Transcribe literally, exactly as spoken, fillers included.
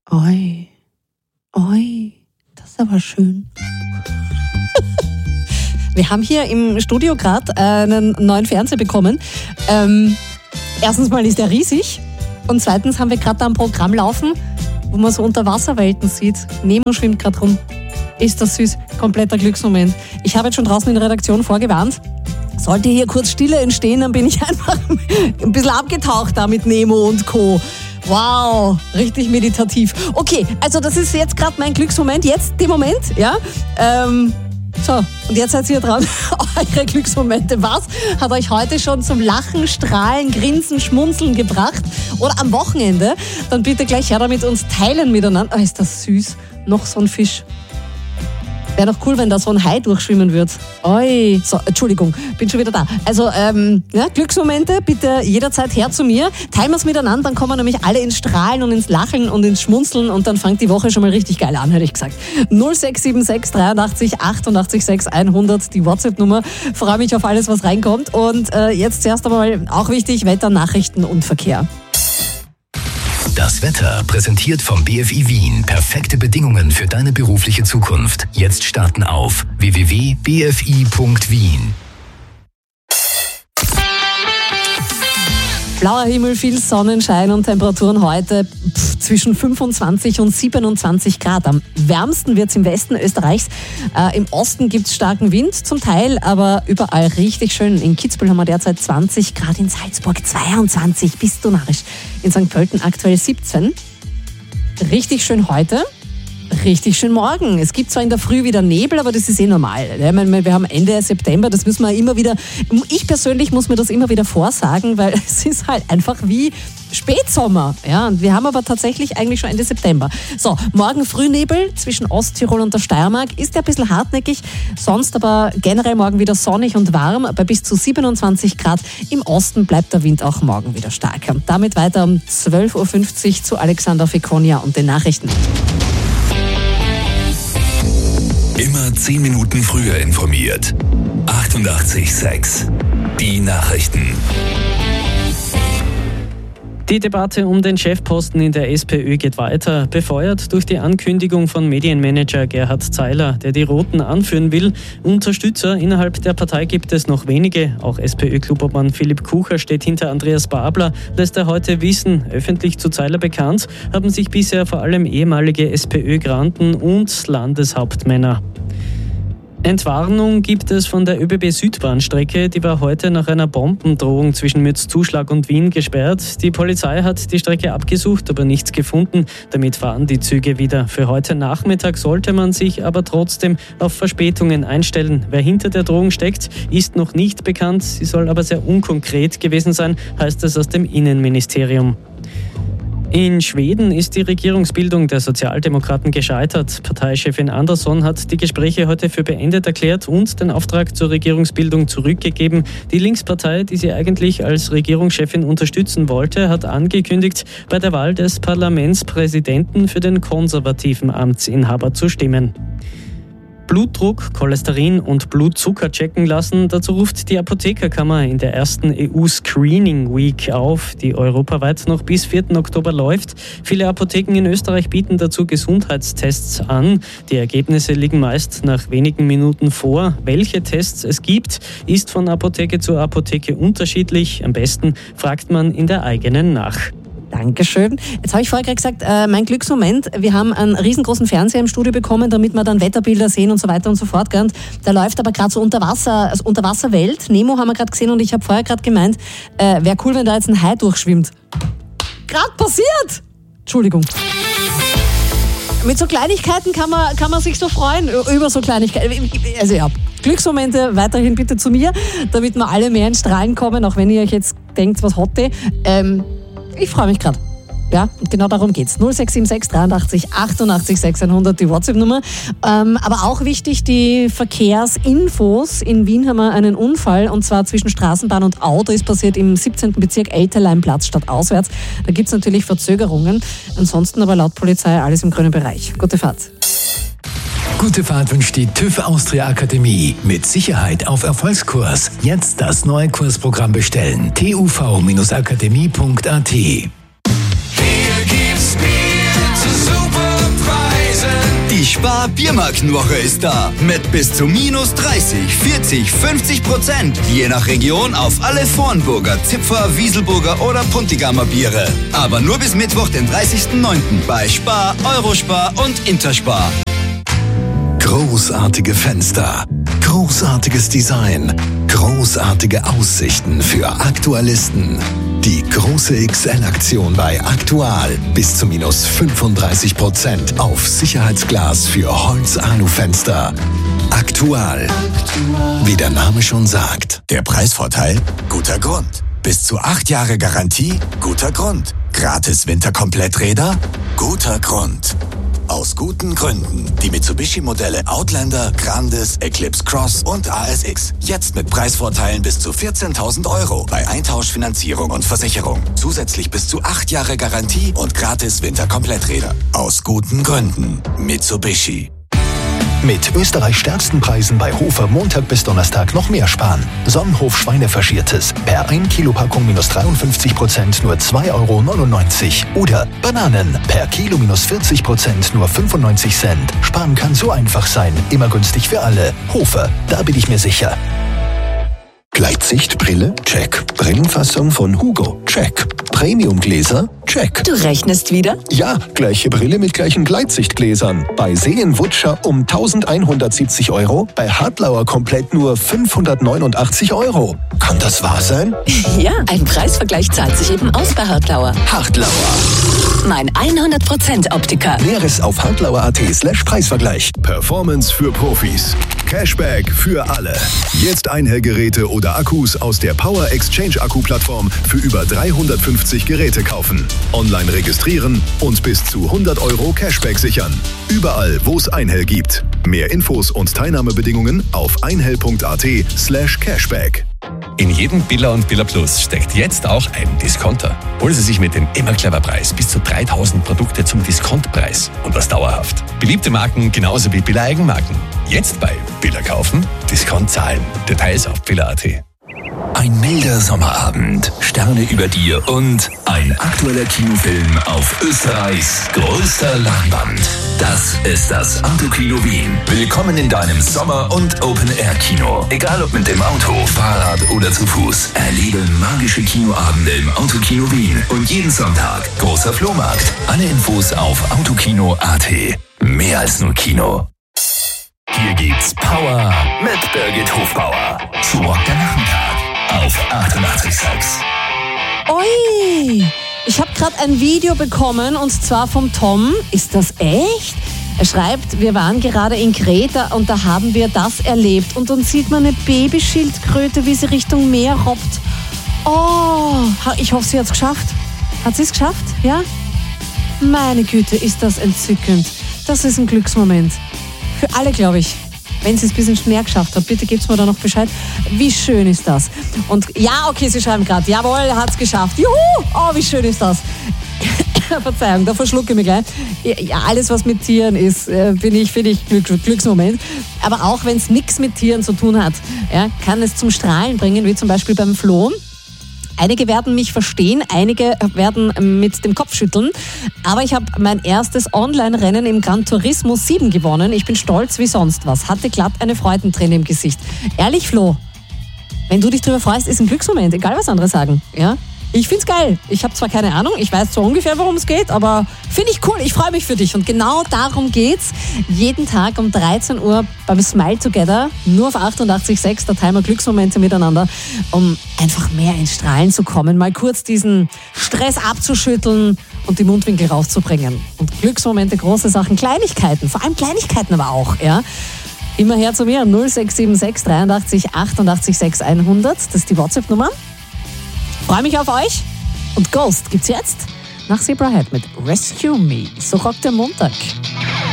Oi, oi, das ist aber schön. Wir haben hier im Studio gerade einen neuen Fernseher bekommen. Ähm, erstens mal ist er riesig und zweitens haben wir gerade da ein Programm laufen, wo man so Unterwasserwelten sieht. Nemo schwimmt gerade rum. Ist das süß? Kompletter Glücksmoment. Ich habe jetzt schon draußen in der Redaktion vorgewarnt. Sollte hier kurz Stille entstehen, dann bin ich einfach ein bisschen abgetaucht da mit Nemo und Co. Wow, richtig meditativ. Okay, also das ist jetzt gerade mein Glücksmoment. Jetzt, den Moment, ja. Ähm, so, und jetzt seid ihr dran. Eure Glücksmomente. Was hat euch heute schon zum Lachen, Strahlen, Grinsen, Schmunzeln gebracht? Oder am Wochenende? Dann bitte gleich her damit uns teilen miteinander. Oh, ist das süß. Noch so ein Fisch. Wäre doch cool, wenn da so ein Hai durchschwimmen würde. Oi. So, Entschuldigung, bin schon wieder da. Also, ähm, ja, Glücksmomente, bitte jederzeit her zu mir. Teilen wir es miteinander, dann kommen wir nämlich alle ins Strahlen und ins Lachen und ins Schmunzeln und dann fängt die Woche schon mal richtig geil an, hätte ich gesagt. null sechs sieben sechs dreiundachtzig achtundachtzig sechs hundert, die WhatsApp-Nummer. Freue mich auf alles, was reinkommt. Und äh, jetzt zuerst einmal auch wichtig, Wetter, Nachrichten und Verkehr. Das Wetter präsentiert vom B F I Wien. Perfekte Bedingungen für deine berufliche Zukunft. Jetzt starten auf w w w punkt b f i punkt wien. Blauer Himmel, viel Sonnenschein und Temperaturen heute pff, zwischen fünfundzwanzig und siebenundzwanzig Grad. Am wärmsten wird es im Westen Österreichs. Äh, Im Osten gibt es starken Wind zum Teil, aber überall richtig schön. In Kitzbühel haben wir derzeit zwanzig Grad, in Salzburg zweiundzwanzig, bist du narrisch. In Sankt Pölten aktuell siebzehn. Richtig schön heute. Richtig schön morgen. Es gibt zwar in der Früh wieder Nebel, aber das ist eh normal. Wir haben Ende September, das müssen wir immer wieder, ich persönlich muss mir das immer wieder vorsagen, weil es ist halt einfach wie Spätsommer. Ja, und wir haben aber tatsächlich eigentlich schon Ende September. So, morgen Frühnebel zwischen Osttirol und der Steiermark. Ist ja ein bisschen hartnäckig, sonst aber generell morgen wieder sonnig und warm bei bis zu siebenundzwanzig Grad. Im Osten bleibt der Wind auch morgen wieder stark. Und damit weiter um zwölf Uhr fünfzig zu Alexander Fekonia und den Nachrichten. Immer zehn Minuten früher informiert. achtundachtzig sechs. Die Nachrichten. Die Debatte um den Chefposten in der SPÖ geht weiter, befeuert durch die Ankündigung von Medienmanager Gerhard Zeiler, der die Roten anführen will. Unterstützer innerhalb der Partei gibt es noch wenige. Auch SPÖ-Klubobmann Philipp Kucher steht hinter Andreas Babler, lässt er heute wissen. Öffentlich zu Zeiler bekannt haben sich bisher vor allem ehemalige SPÖ-Granden und Landeshauptmänner. Entwarnung gibt es von der ÖBB-Südbahnstrecke, die war heute nach einer Bombendrohung zwischen Mürzzuschlag und Wien gesperrt. Die Polizei hat die Strecke abgesucht, aber nichts gefunden. Damit fahren die Züge wieder. Für heute Nachmittag sollte man sich aber trotzdem auf Verspätungen einstellen. Wer hinter der Drohung steckt, ist noch nicht bekannt. Sie soll aber sehr unkonkret gewesen sein, heißt es aus dem Innenministerium. In Schweden ist die Regierungsbildung der Sozialdemokraten gescheitert. Parteichefin Andersson hat die Gespräche heute für beendet erklärt und den Auftrag zur Regierungsbildung zurückgegeben. Die Linkspartei, die sie eigentlich als Regierungschefin unterstützen wollte, hat angekündigt, bei der Wahl des Parlamentspräsidenten für den konservativen Amtsinhaber zu stimmen. Blutdruck, Cholesterin und Blutzucker checken lassen. Dazu ruft die Apothekerkammer in der ersten E U-Screening Week auf, die europaweit noch bis vierten Oktober läuft. Viele Apotheken in Österreich bieten dazu Gesundheitstests an. Die Ergebnisse liegen meist nach wenigen Minuten vor. Welche Tests es gibt, ist von Apotheke zu Apotheke unterschiedlich. Am besten fragt man in der eigenen nach. Dankeschön. Jetzt habe ich vorher gerade gesagt, äh, mein Glücksmoment, wir haben einen riesengroßen Fernseher im Studio bekommen, damit wir dann Wetterbilder sehen und so weiter und so fort. Und da läuft aber gerade so Unterwasser, also Unterwasserwelt. Nemo haben wir gerade gesehen und ich habe vorher gerade gemeint, äh, wäre cool, wenn da jetzt ein Hai durchschwimmt. Gerade passiert! Entschuldigung. Mit so Kleinigkeiten kann man, kann man sich so freuen, über so Kleinigkeiten. Also ja, Glücksmomente weiterhin bitte zu mir, damit wir alle mehr in Strahlen kommen, auch wenn ihr euch jetzt denkt, was hat die. Ähm, Ich freue mich gerade. Ja, und genau darum geht's. null sechs sieben sechs dreiundachtzig achtundachtzig sechshundert, die WhatsApp-Nummer. Ähm, aber auch wichtig, die Verkehrsinfos. In Wien haben wir einen Unfall, und zwar zwischen Straßenbahn und Auto. Ist passiert im siebzehnten Bezirk Elterleinplatz statt auswärts. Da gibt's natürlich Verzögerungen. Ansonsten aber laut Polizei alles im grünen Bereich. Gute Fahrt. Gute Fahrt wünscht die TÜV Austria Akademie. Mit Sicherheit auf Erfolgskurs. Jetzt das neue Kursprogramm bestellen. t u v akademie punkt a t. Hier gibt's Bier zu suchen. Spar-Biermarkenwoche ist da. Mit bis zu minus dreißig, vierzig, fünfzig Prozent. Je nach Region auf alle Vornburger, Zipfer, Wieselburger oder Puntigamer Biere. Aber nur bis Mittwoch, den dreißigsten neunten bei Spar, Eurospar und Interspar. Großartige Fenster, großartiges Design, großartige Aussichten für Aktualisten. Die große X L-Aktion bei Aktual. Bis zu minus fünfunddreißig Prozent auf Sicherheitsglas für Holz-Alu-Fenster. Aktual. Wie der Name schon sagt. Der Preisvorteil? Guter Grund. Bis zu acht Jahre Garantie? Guter Grund. Gratis Winterkompletträder? Guter Grund. Aus guten Gründen. Die Mitsubishi-Modelle Outlander, Grandis, Eclipse Cross und A S X. Jetzt mit Preisvorteilen bis zu vierzehntausend Euro bei Eintauschfinanzierung und Versicherung. Zusätzlich bis zu acht Jahre Garantie und gratis Winterkompletträder. Aus guten Gründen. Mitsubishi. Mit Österreichs stärksten Preisen bei Hofer Montag bis Donnerstag noch mehr sparen. Sonnenhof Schweinefaschiertes. Per ein Kilo Packung minus dreiundfünfzig Prozent nur zwei Euro neunundneunzig. Oder Bananen. Per Kilo minus vierzig Prozent nur fünfundneunzig Cent. Sparen kann so einfach sein. Immer günstig für alle. Hofer, da bin ich mir sicher. Gleitsichtbrille? Check. Brillenfassung von Hugo? Check. Premiumgläser? Check. Du rechnest wieder? Ja, gleiche Brille mit gleichen Gleitsichtgläsern. Bei Seen-Wutscher um eintausendeinhundertsiebzig Euro, bei Hartlauer komplett nur fünfhundertneunundachtzig Euro. Kann das wahr sein? Ja, ein Preisvergleich zahlt sich eben aus bei Hartlauer. Hartlauer. Mein hundert Prozent Optiker. Näheres auf hartlauer.at slash Preisvergleich. Performance für Profis. Cashback für alle. Jetzt Einhellgeräte oder Akkus aus der Power Exchange Akku-Plattform für über dreihundertfünfzig Geräte kaufen. Online registrieren und bis zu hundert Euro Cashback sichern. Überall, wo es Einhell gibt. Mehr Infos und Teilnahmebedingungen auf einhell.at slash Cashback. In jedem Billa und Billa Plus steckt jetzt auch ein Discounter. Holen Sie sich mit dem Immer Clever Preis bis zu dreitausend Produkte zum Diskontpreis und das dauerhaft. Beliebte Marken genauso wie Billa Eigenmarken. Jetzt bei Billa kaufen, Discount zahlen. Details auf billa.at. Ein milder Sommerabend, Sterne über dir und ein aktueller Kinofilm auf Österreichs größter Leinwand. Das ist das Autokino Wien. Willkommen in deinem Sommer- und Open-Air-Kino. Egal ob mit dem Auto, Fahrrad oder zu Fuß. Erlebe magische Kinoabende im Autokino Wien. Und jeden Sonntag großer Flohmarkt. Alle Infos auf autokino punkt at. Mehr als nur Kino. Hier gibt's Power mit Birgit Hofbauer. So rockt der Nachmittag auf achtundachtzig Komma sechs. Ui, ich habe gerade ein Video bekommen und zwar vom Tom. Ist das echt? Er schreibt, wir waren gerade in Kreta und da haben wir das erlebt. Und dann sieht man eine Babyschildkröte, wie sie Richtung Meer robbt. Oh, ich hoffe, sie hat es geschafft. Hat sie es geschafft? Ja? Meine Güte, ist das entzückend. Das ist ein Glücksmoment. Für alle, glaube ich. Wenn sie es bis ins Meer geschafft hat, bitte gebt mir da noch Bescheid. Wie schön ist das? Und ja, okay, sie schreiben gerade, jawohl, er hat es geschafft. Juhu! Oh, wie schön ist das? Verzeihung, da verschlucke ich mich gleich. Ja, alles, was mit Tieren ist, bin ich, finde ich Glück, Glücksmoment. Aber auch wenn es nichts mit Tieren zu tun hat, ja, kann es zum Strahlen bringen, wie zum Beispiel beim Floh. Einige werden mich verstehen, einige werden mit dem Kopf schütteln. Aber ich habe mein erstes Online-Rennen im Gran Turismo sieben gewonnen. Ich bin stolz wie sonst was. Hatte glatt eine Freudenträne im Gesicht. Ehrlich, Flo, wenn du dich darüber freust, ist ein Glücksmoment, egal was andere sagen. Ja? Ich find's geil. Ich habe zwar keine Ahnung, ich weiß zwar ungefähr, worum es geht, aber finde ich cool, ich freue mich für dich. Und genau darum geht's. Jeden Tag um dreizehn Uhr beim Smile Together, nur auf achtundachtzig Komma sechs, da teilen wir Glücksmomente miteinander, um einfach mehr ins Strahlen zu kommen, mal kurz diesen Stress abzuschütteln und die Mundwinkel raufzubringen. Und Glücksmomente, große Sachen, Kleinigkeiten, vor allem Kleinigkeiten aber auch, ja. Immer her zu mir, null sechs sieben sechs dreiundachtzig achtundachtzig sechs hundert, das ist die WhatsApp-Nummer. Freue mich auf euch und Ghost gibt's jetzt nach Zebrahead mit Rescue Me. So rockt der Montag.